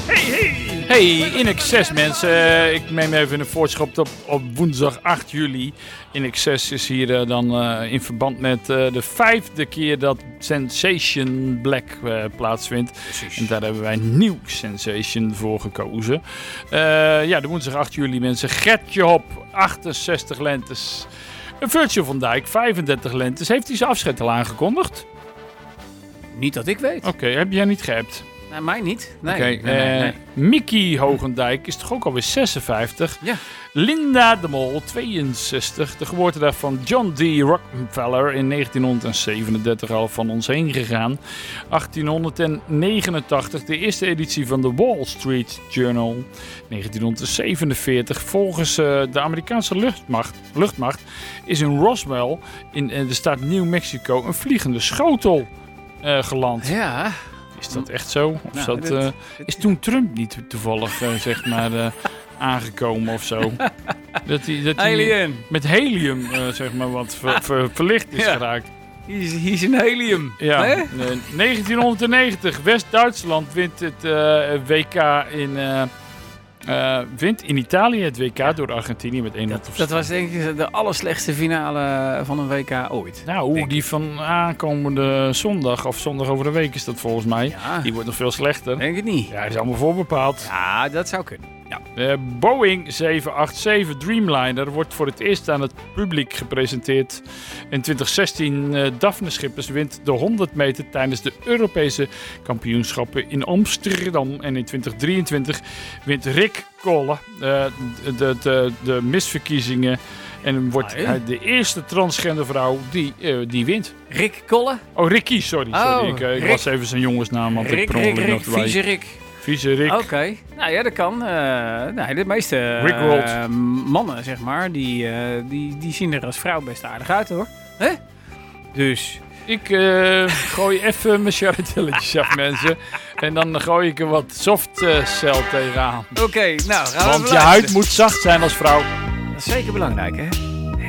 Hey, In Excess mensen. Ik neem even een voorschot op woensdag 8 juli. In Excess is hier dan in verband met de 5e keer dat Sensation Black plaatsvindt. Precies. En daar hebben wij een nieuw Sensation voor gekozen. De woensdag 8 juli mensen. Gertje Hop, 68 lentes. Virgil van Dijk, 35 lentes. Heeft hij zijn afscheid al aangekondigd? Niet dat ik weet. Oké, heb jij niet gehebt? Nee, mij niet. Nee. Nee. Mickey Hogendijk is toch ook alweer 56. Ja. Linda de Mol, 62. De geboortedag van John D. Rockefeller in 1937 al van ons heen gegaan. 1889, de eerste editie van de Wall Street Journal. 1947, volgens de Amerikaanse luchtmacht is in Roswell in de staat New Mexico een vliegende schotel geland. Ja. Is dat echt zo? Of is toen Trump niet toevallig aangekomen of zo? dat hij met helium wat verlicht is geraakt. He's in helium. Ja. 1990. West-Duitsland wint het WK wint in Italië het WK door Argentinië met 1-0. Dat was denk ik de allerslechtste finale van een WK ooit. Nou, die van aankomende zondag of zondag over de week is dat volgens mij. Ja. Die wordt nog veel slechter. Denk het niet. Ja, is allemaal voorbepaald. Ja, dat zou kunnen. Ja. Boeing 787 Dreamliner wordt voor het eerst aan het publiek gepresenteerd. In 2016 Daphne Schippers wint de 100 meter tijdens de Europese kampioenschappen in Amsterdam. En in 2023 wint Rick Kolle de misverkiezingen. En wordt hij de eerste transgender vrouw die wint. Rick Kolle? Oh, Ricky, sorry. Ik was even zijn jongensnaam. Want Rick, vieze Rick. Vieze Rick. Oké. Nou ja, dat kan. De meeste mannen, zeg maar, die zien er als vrouw best aardig uit, hoor. Hè? Dus... Ik gooi even mijn charretelletjes af, mensen. En dan gooi ik er wat softcel tegenaan. Oké, nou gaan we Want je huid moet zacht zijn als vrouw. Dat is zeker belangrijk, hè?